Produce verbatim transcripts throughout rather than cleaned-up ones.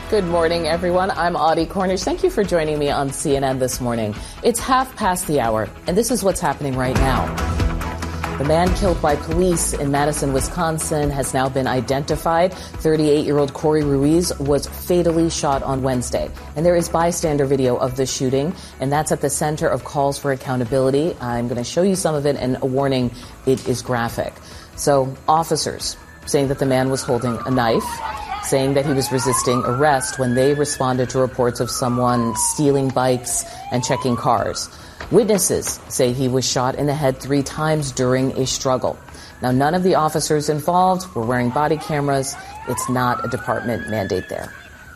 Good morning, everyone. I'm Audie Cornish. Thank you for joining me on C N N this morning. It's half past the hour, and this is what's happening right now. The man killed by police in Madison, Wisconsin has now been identified. thirty-eight-year-old Corey Ruiz was fatally shot on Wednesday. And there is bystander video of the shooting, and that's at the center of calls for accountability. I'm going to show you some of it, and a warning, it is graphic. So officers saying that the man was holding a knife, saying that he was resisting arrest when they responded to reports of someone stealing bikes and checking cars. Witnesses say he was shot in the head three times during a struggle. Now, none of the officers involved were wearing body cameras. It's not a department mandate there.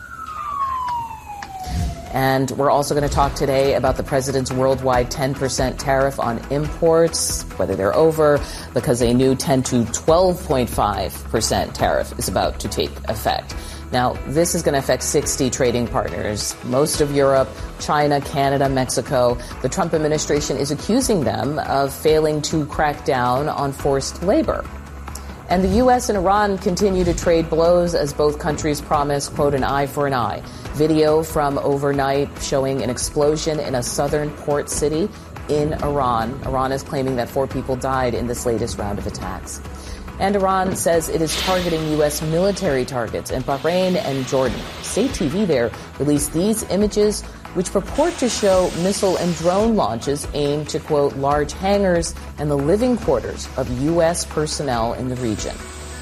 And we're also going to talk today about the president's worldwide ten percent tariff on imports, whether they're over, because a new ten to twelve point five percent tariff is about to take effect. Now, this is going to affect sixty trading partners, most of Europe, China, Canada, Mexico. The Trump administration is accusing them of failing to crack down on forced labor. And the U S and Iran continue to trade blows as both countries promise, quote, an eye for an eye. Video from overnight showing an explosion in a southern port city in Iran. Iran is claiming that four people died in this latest round of attacks. And Iran says it is targeting U S military targets in Bahrain and Jordan. State T V there released these images, which purport to show missile and drone launches aimed to, quote, large hangars and the living quarters of U S personnel in the region.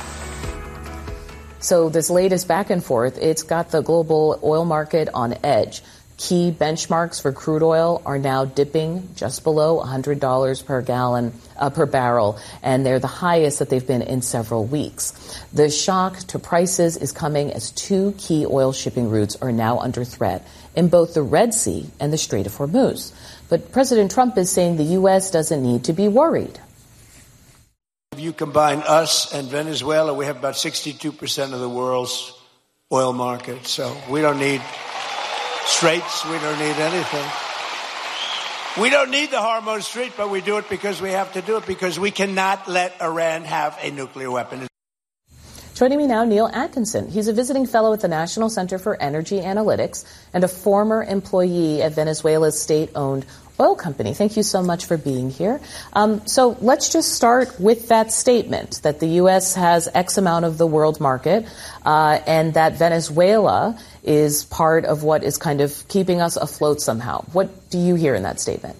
So this latest back and forth, it's got the global oil market on edge. Key benchmarks for crude oil are now dipping just below one hundred dollars per gallon, uh, per barrel, and they're the highest that they've been in several weeks. The shock to prices is coming as two key oil shipping routes are now under threat in both the Red Sea and the Strait of Hormuz. But President Trump is saying the U S doesn't need to be worried. If you combine us and Venezuela, we have about sixty-two percent of the world's oil market, so we don't need straits, we don't need anything. We don't need the Hormuz Strait, but we do it because we have to do it, because we cannot let Iran have a nuclear weapon. Joining me now, Neil Atkinson. He's a visiting fellow at the National Center for Energy Analytics and a former employee at Venezuela's state-owned oil company. Thank you so much for being here. Um, so let's just start with that statement that the U S has X amount of the world market uh, and that Venezuela is part of what is kind of keeping us afloat somehow. What do you hear in that statement?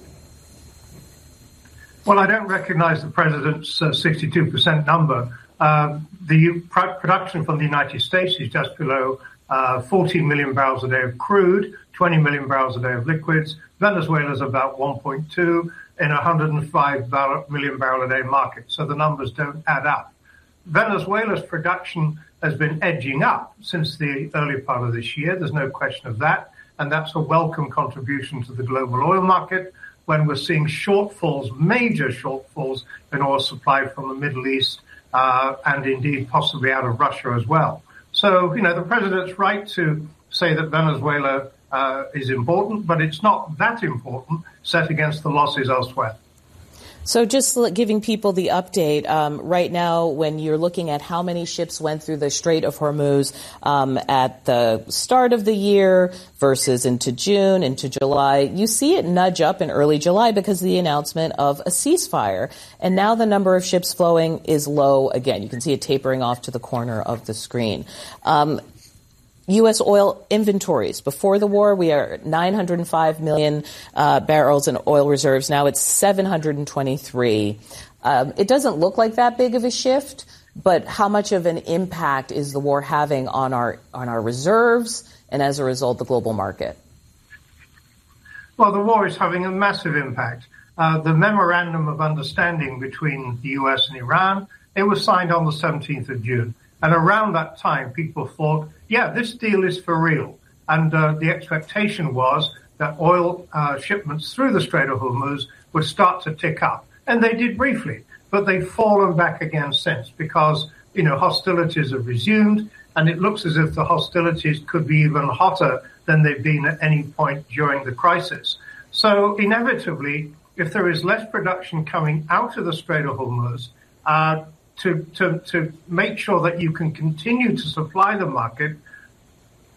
Well, I don't recognize the president's uh, sixty-two percent number. Uh, the pr- production from the United States is just below uh, fourteen million barrels a day of crude, twenty million barrels a day of liquids. Venezuela's about one point two in a one hundred five million barrel a day market. So the numbers don't add up. Venezuela's production has been edging up since the early part of this year. There's no question of that. And that's a welcome contribution to the global oil market when we're seeing shortfalls, major shortfalls in oil supply from the Middle East uh, and indeed possibly out of Russia as well. So, you know, the president's right to say that Venezuela uh, is important, but it's not that important set against the losses elsewhere. So just giving people the update, um, right now when you're looking at how many ships went through the Strait of Hormuz um, at the start of the year versus into June, into July, you see it nudge up in early July because of the announcement of a ceasefire. And now the number of ships flowing is low again. You can see it tapering off to the corner of the screen. Um, U S oil inventories. Before the war, we are at nine hundred five million uh, barrels in oil reserves. Now it's seven hundred twenty-three. Um, it doesn't look like that big of a shift, but how much of an impact is the war having on our on our reserves and, as a result, the global market? Well, the war is having a massive impact. Uh, the memorandum of understanding between the U S and Iran, it was signed on the seventeenth of June. And around that time, people thought, yeah, this deal is for real. And uh, the expectation was that oil uh, shipments through the Strait of Hormuz would start to tick up. And they did briefly, but they've fallen back again since because, you know, hostilities have resumed. And it looks as if the hostilities could be even hotter than they've been at any point during the crisis. So inevitably, if there is less production coming out of the Strait of Hormuz, uh, To, to, to make sure that you can continue to supply the market,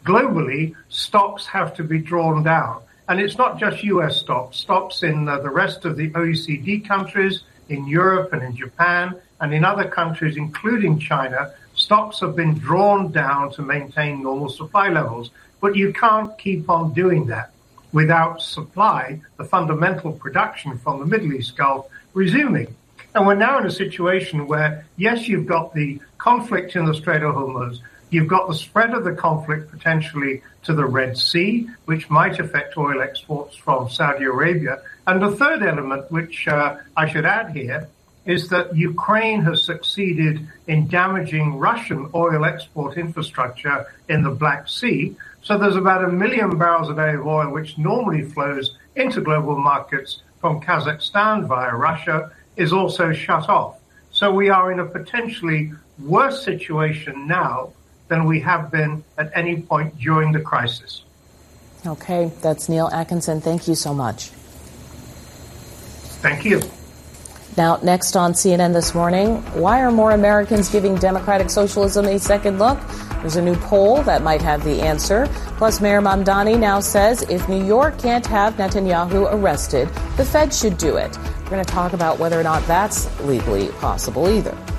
globally, stocks have to be drawn down. And it's not just U S stocks, stocks in uh, the rest of the O E C D countries, in Europe and in Japan, and in other countries, including China, stocks have been drawn down to maintain normal supply levels. But you can't keep on doing that without supply, the fundamental production from the Middle East Gulf, resuming. And we're now in a situation where, yes, you've got the conflict in the Strait of Hormuz, you've got the spread of the conflict potentially to the Red Sea, which might affect oil exports from Saudi Arabia. And the third element, which uh, I should add here, is that Ukraine has succeeded in damaging Russian oil export infrastructure in the Black Sea. So there's about a million barrels a day of oil which normally flows into global markets from Kazakhstan via Russia is also shut off. So we are in a potentially worse situation now than we have been at any point during the crisis. Okay, that's Neil Atkinson. Thank you so much. Thank you. Now, next on C N N This Morning, why are more Americans giving democratic socialism a second look? There's a new poll that might have the answer. Plus, Mayor Mamdani now says if New York can't have Netanyahu arrested, the Fed should do it. We're going to talk about whether or not that's legally possible either.